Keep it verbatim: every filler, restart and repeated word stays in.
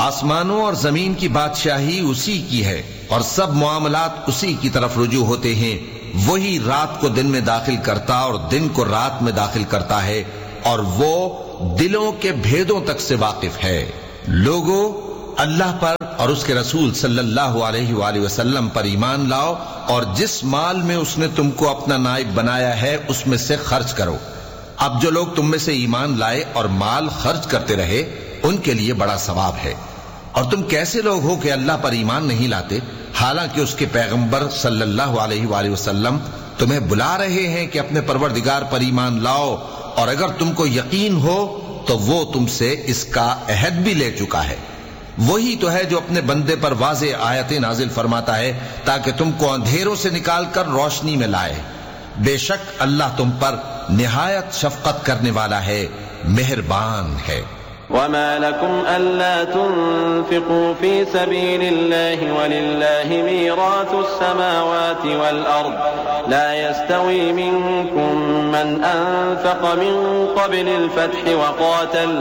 آسمانوں اور زمین کی بادشاہی اسی کی ہے اور سب معاملات اسی کی طرف رجوع ہوتے ہیں. وہی رات کو دن میں داخل کرتا اور دن کو رات میں داخل کرتا ہے اور وہ دلوں کے بھیدوں تک سے واقف ہے. لوگو اللہ پر اور اس کے رسول صلی اللہ علیہ وآلہ وسلم پر ایمان لاؤ اور جس مال میں اس نے تم کو اپنا نائب بنایا ہے اس میں سے خرچ کرو. اب جو لوگ تم میں سے ایمان لائے اور مال خرچ کرتے رہے ان کے لیے بڑا ثواب ہے. اور تم کیسے لوگ ہو کہ اللہ پر ایمان نہیں لاتے حالانکہ اس کے پیغمبر صلی اللہ علیہ وآلہ وسلم تمہیں بلا رہے ہیں کہ اپنے پروردگار پر ایمان لاؤ، اور اگر تم کو یقین ہو تو وہ تم سے اس کا عہد بھی لے چکا ہے. وہی تو ہے جو اپنے بندے پر واضح آیتیں نازل فرماتا ہے تاکہ تم کو اندھیروں سے نکال کر روشنی میں لائے. بے شک اللہ تم پر نہایت شفقت کرنے والا ہے، مہربان ہے. وما لكم ألا تنفقوا في سبيل الله ولله ميراث السماوات والأرض لا يستوي منكم من أنفق من قبل الفتح وقاتل